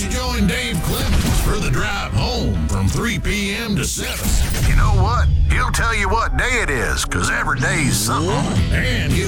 you join Dave Clemens for the drive home from 3 p.m. to 7. You know what? He'll tell you what day it is, 'cause every day's something. And